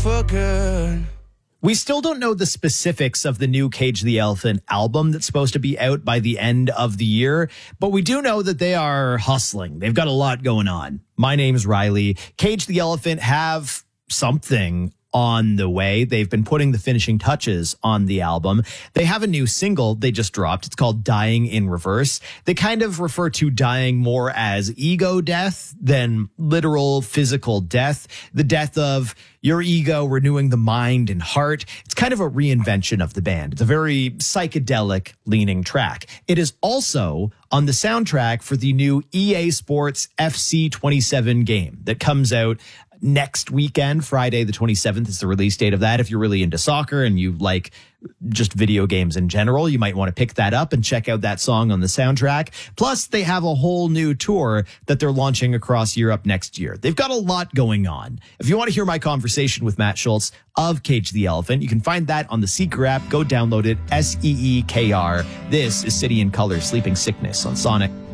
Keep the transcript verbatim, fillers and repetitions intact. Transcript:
for good. We still don't know the specifics of the new Cage the Elephant album that's supposed to be out by the end of the year, but we do know that they are hustling. They've got a lot going on. My name's Riley. Cage the Elephant have something on the way. They've been putting the finishing touches on the album. They have a new single they just dropped. It's called Dying in Reverse. They kind of refer to dying more as ego death than literal physical death. The death of your ego renewing the mind and heart. It's kind of a reinvention of the band. It's a very psychedelic leaning track. It is also on the soundtrack for the new E A Sports F C twenty-seven game that comes out next weekend. Friday the twenty-seventh is the release date of that. If you're really into soccer and you like just video games in general, you might want to pick that up and check out that song on the soundtrack. Plus, they have a whole new tour that they're launching across Europe next year. They've got a lot going on. If you want to hear my conversation with Matt Schultz of Cage the Elephant, you can find that on the Seeker app. Go download it, S E E K R. This is City and Color, Sleeping Sickness on Sonic.